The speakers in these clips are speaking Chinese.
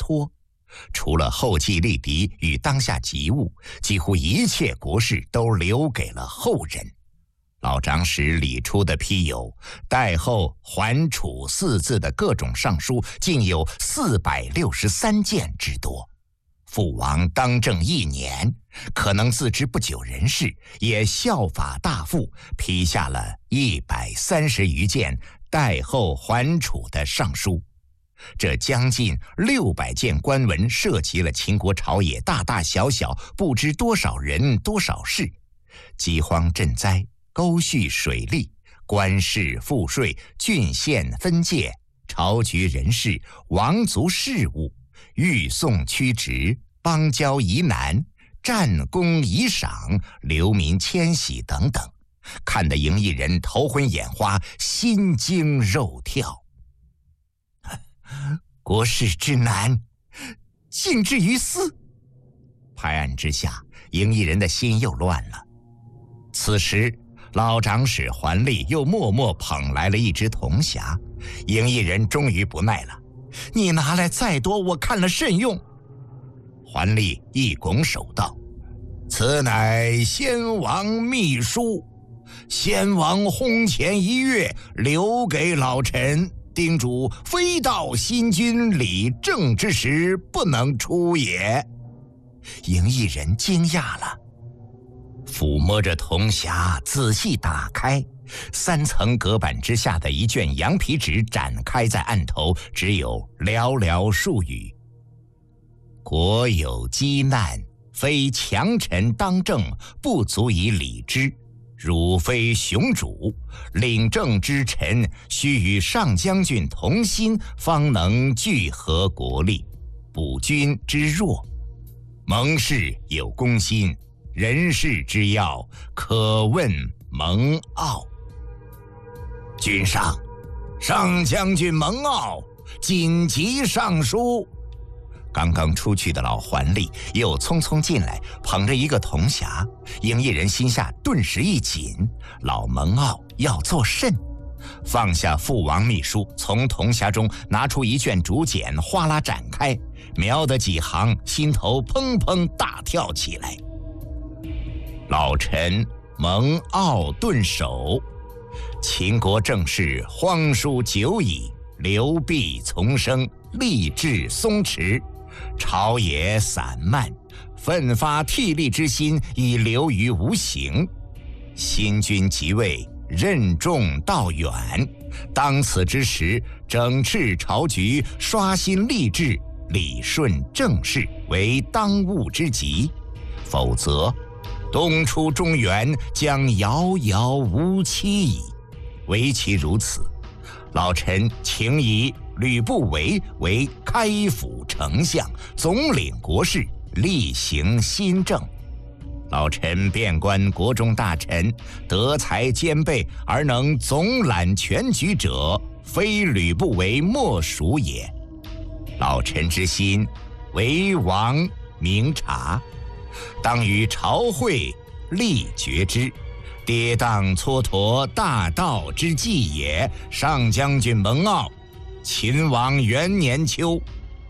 托。除了后继立嫡与当下急务，几乎一切国事都留给了后人。老长史理出的批有“代后还楚”四字的各种上书，竟有463件之多。父王当政1年，可能自知不久人世，也效法大父，批下了130余件代后还楚的上书。这将近600件官文涉及了秦国朝野大大小小不知多少人多少事，饥荒赈灾、沟蓄水利、官事赋税、郡县分界、朝局人事、王族事务、欲送屈直、邦交疑难、战功遗赏、流民迁徙等等，看得营邑人头昏眼花，心惊肉跳。国事之难，竟至于斯。拍案之下，营邑人的心又乱了。此时，老长史桓立又默默捧来了一只铜匣，营邑人终于不耐了：“你拿来再多，我看了甚用。”桓立一拱手道：“此乃先王密书，先王薨前1月留给老臣，叮嘱非到新君理政之时不能出也。”营邑人惊讶了，抚摸着铜匣仔细打开，3层隔板之下的一卷羊皮纸展开在案头，只有寥寥数语：“国有饥难，非强臣当政，不足以理之。汝非雄主，领政之臣，须与上将军同心，方能聚合国力，补君之弱。盟士有公心，人事之要，可问蒙骜。君上，上将军蒙骜紧急上书。”刚刚出去的老桓立又匆匆进来，捧着一个铜匣，营邑人心下顿时一紧，老蒙骜要作甚？放下父王秘书，从铜匣中拿出一卷竹简，哗啦展开，描得几行，心头砰砰大跳起来。老臣蒙骜顿首：秦国政事荒疏久矣，流弊丛生，吏治松弛，朝野散漫，奋发替力之心已流于无形。新君即位，任重道远，当此之时，整治朝局，刷新吏治，理顺政事，为当务之急。否则，东出中原将遥遥无期矣。唯其如此，老臣请以吕不韦为开府丞相，总领国事，厉行新政。老臣遍观国中大臣，德才兼备而能总揽全局者，非吕不韦莫属也。老臣之心，为王明察，当于朝会力决之，跌宕蹉跎，大道之计也。上将军蒙骜，秦王元年秋。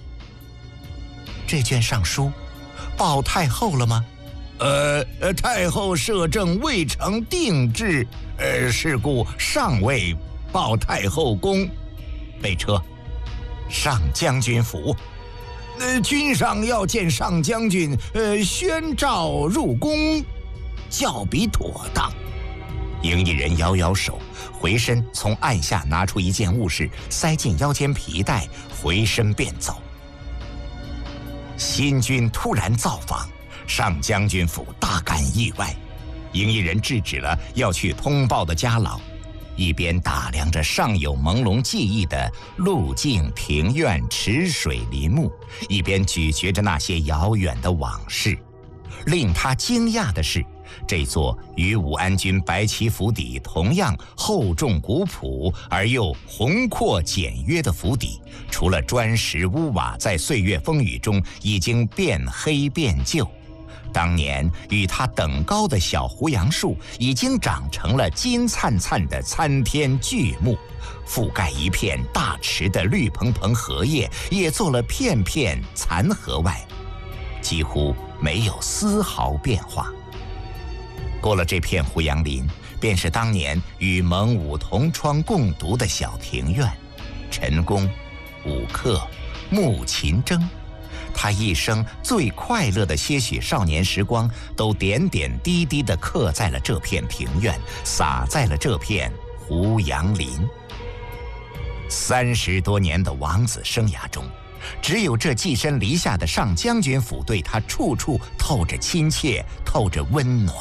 这卷上书报太后了吗？太后摄政未成定制，是故尚未报太后宫。备车，上将军府。君上要见上将军，宣召入宫，较比妥当。营邑人摇摇手，回身从案下拿出一件物事，塞进腰间皮带，回身便走。新君突然造访，上将军府大感意外，营邑人制止了要去通报的家老，一边打量着尚有朦胧记忆的路径、庭院、池水、林木，一边咀嚼着那些遥远的往事。令他惊讶的是，这座与武安君白旗府邸同样厚重古朴而又宏阔简约的府邸，除了砖石屋瓦在岁月风雨中已经变黑变旧， 当年与他等高的小胡杨树已经长成了金灿灿的参天巨木，覆盖一片大池的绿蓬蓬荷叶也做了片片残荷外，几乎没有丝毫变化。过了这片胡杨林，便是当年与蒙武同窗共读的小庭院，陈宫、武克、穆秦征，他一生最快乐的些许少年时光，都点点滴滴地刻在了这片庭院，洒在了这片胡杨林。30多年的王子生涯中，只有这跻身篱下的上将军府对他处处透着亲切，透着温暖。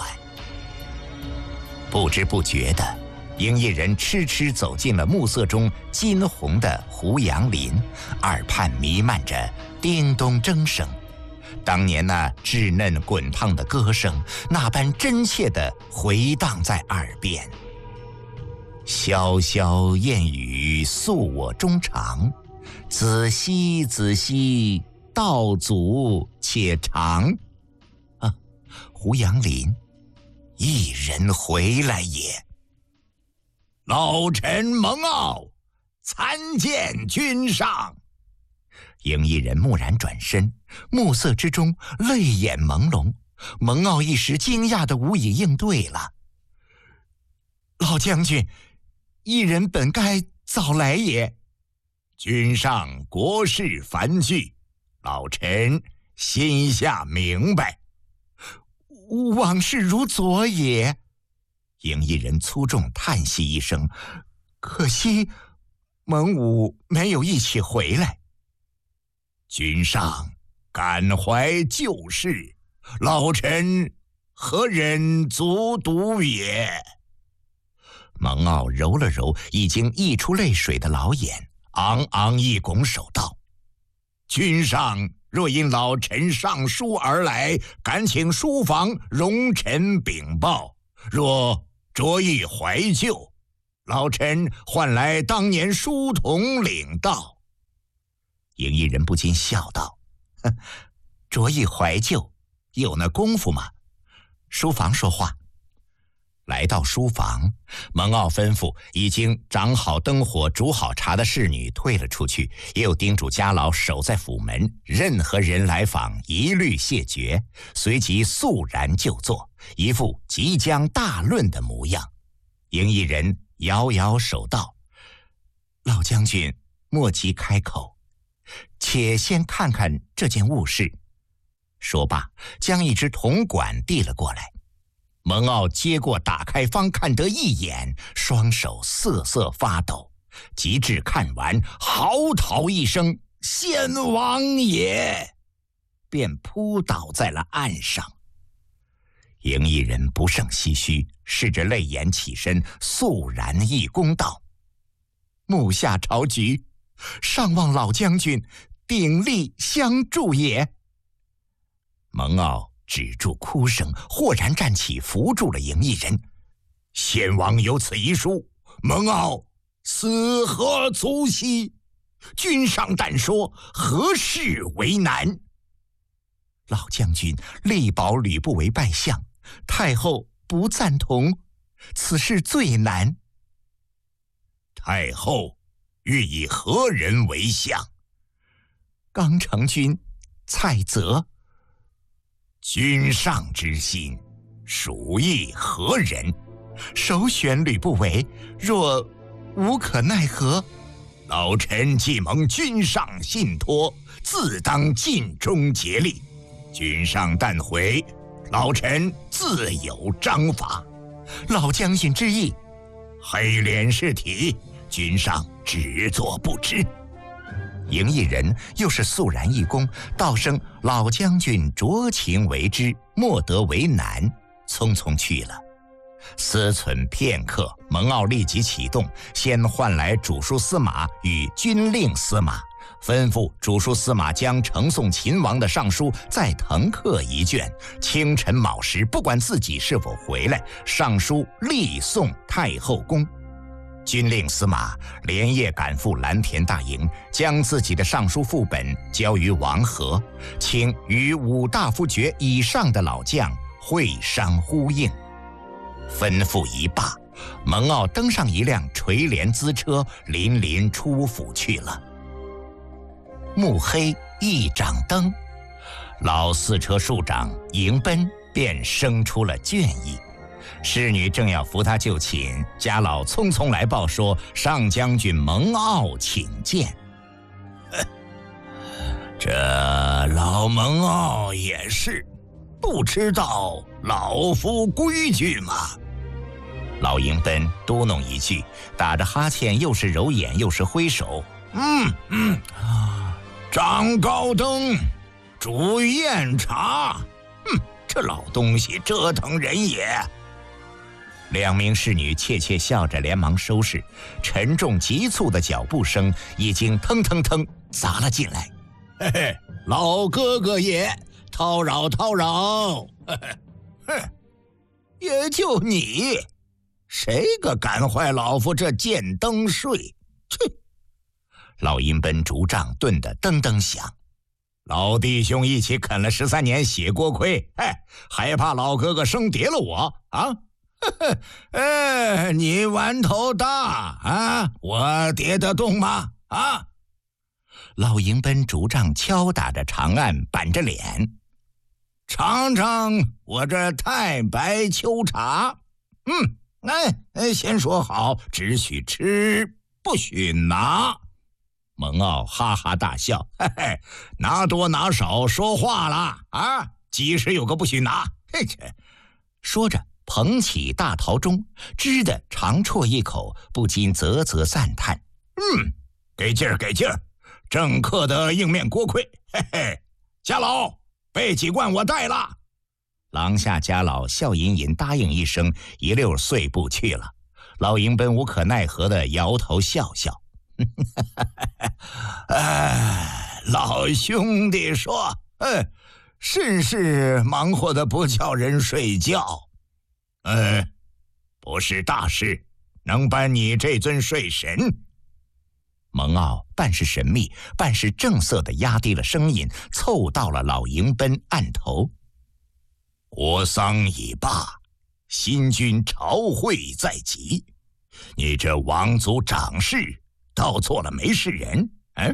不知不觉的，营一人痴痴走进了暮色中金红的胡杨林，耳畔弥漫着叮咚筝声，当年那稚嫩滚烫的歌声，那般真切地回荡在耳边。潇潇燕语诉我衷肠，仔细仔细，道阻且长。胡杨林，一人回来也。老臣蒙骜，参见君上。营一人蓦然转身，暮色之中泪眼朦胧，蒙骜一时惊讶得无以应对了。老将军，一人本该早来也。君上国事繁巨，老臣心下明白。往事如昨也。营一人粗重叹息一声，可惜蒙武没有一起回来。君上感怀旧事，老臣何忍卒读也。蒙骜揉了揉已经溢出泪水的老眼，昂昂一拱手道：君上若因老臣上书而来，敢请书房容臣禀报。若着意怀旧，老臣唤来当年书童领道。营一人不禁笑道：着意怀旧，有那功夫吗？书房说话。来到书房，蒙骜吩咐已经掌好灯火煮好茶的侍女退了出去，又叮嘱家老守在府门，任何人来访一律谢绝，随即肃然就坐，一副即将大论的模样。营一人摇摇手道：老将军莫急开口，且先看看这件物事。说罢，将一只铜管递了过来。蒙骜接过打开方看得一眼，双手瑟瑟发抖，及至看完，嚎啕一声：先王爷！便扑倒在了岸上。营一人不胜唏嘘，拭着泪眼起身，肃然一躬道：目下朝局，上望老将军鼎力相助也。蒙骜止住哭声，豁然站起，扶住了营一人。先王有此一书，蒙骜死何足惜？君上但说，何事为难？老将军力保吕不韦拜相，太后不赞同，此事最难。太后欲以何人为相？刚成君蔡泽。君上之心，属意何人？首选吕不韦，若无可奈何，老臣既蒙君上信托，自当尽忠竭力。君上但回，老臣自有章法。老将军之意，黑脸是体，君上只作不知。营一人又是肃然一躬，道声老将军酌情为之，莫得为难，匆匆去了。思忖片刻，蒙骜立即启动，先唤来主书司马与军令司马，吩咐主书司马将呈送秦王的上书再誊刻一卷，清晨卯时不管自己是否回来，上书立送太后宫。 军令司马连夜赶赴蓝田大营，将自己的上书副本交于王和，请与5大夫爵以上的老将会商呼应。吩咐一罢，蒙骜登上一辆垂帘资车，临临出府去了。暮黑一掌灯，老4车庶长迎奔便生出了倦意。侍女正要扶他就寝，家老匆匆来报说上将军蒙骜请见。这老蒙骜也是不知道老夫规矩吗？老迎奔嘟哝一句，打着哈欠，又是揉眼又是挥手。张高登，煮酽茶。这老东西折腾人也。2名侍女窃窃笑着，连忙收拾。沉重急促的脚步声已经腾腾腾砸了进来。嘿嘿，老哥哥也，叨扰叨扰。也就你，谁个敢坏老夫这剑灯睡？去！老银奔竹杖顿得噔噔响。老弟兄一起啃了13年血锅亏，还怕老哥哥生叠了我啊？你玩头大啊，我叠得动吗？啊！老迎奔竹杖敲打着长案，板着脸，尝尝我这太白秋茶。先说好，只许吃，不许拿。蒙骜哈哈大笑，拿多拿少说话了啊！几时有个不许拿？说着捧起大陶盅，支的长啜一口，不禁啧啧赞叹：给劲儿给劲儿，正客的硬面锅盔。家老，备几罐我带了。廊下家老笑吟吟答应一声，一溜碎步去了。老迎奔无可奈何地摇头笑笑。老兄弟说，甚是忙活的不叫人睡觉。不是大事，能搬你这尊睡神。蒙骜半是神秘，半是正色地压低了声音，凑到了老迎奔案头。国丧已罢，新君朝会在即，你这王族长士倒做了没事人。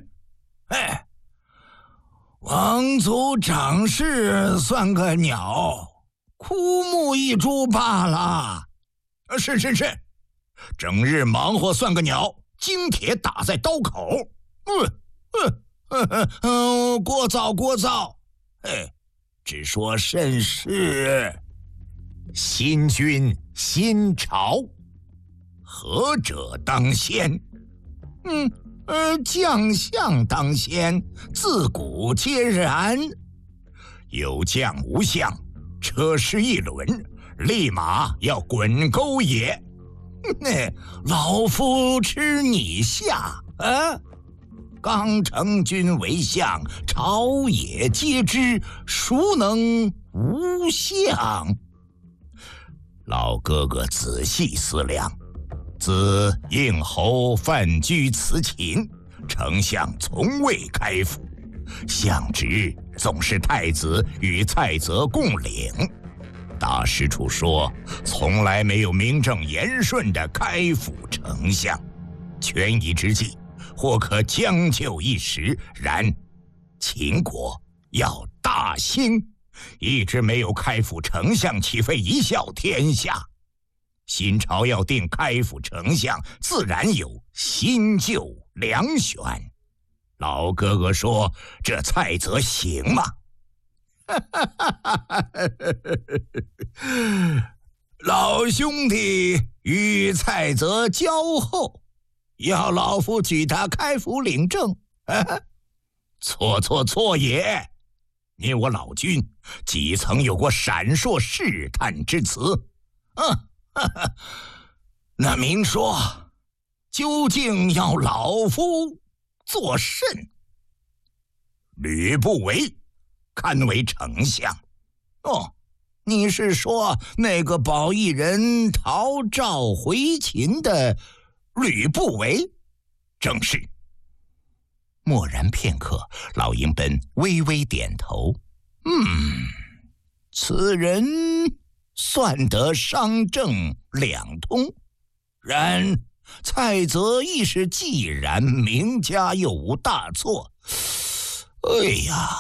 王族长士算个鸟，枯木一株罢了。是，整日忙活算个鸟，精铁打在刀口。聒噪。只说甚是。新君新朝，何者当先？将相当先，自古皆然。有将无相，车失一轮，立马要滚沟也。老夫吃你下啊！刚成君为相，朝野皆知，孰能无相？老哥哥仔细思量，自应侯范雎辞秦，丞相从未开府，相职总是太子与蔡泽共领。大师处说，从来没有名正言顺的开府丞相。权宜之计，或可将就一时，然秦国要大兴，一直没有开府丞相，岂非贻笑天下？新朝要定开府丞相，自然有新旧两选。老哥哥说，这蔡泽行吗？老兄弟与蔡泽交厚，要老夫举他开府领政，错也！你我老君几曾有过闪烁试探之词？那明说，究竟要老夫作甚？吕不韦堪为丞相。你是说那个保义人逃赵回秦的吕不韦。正是。默然片刻，老鹰本微微点头。此人算得商政两通，然蔡泽亦是既然名家，又无大错。哎呀，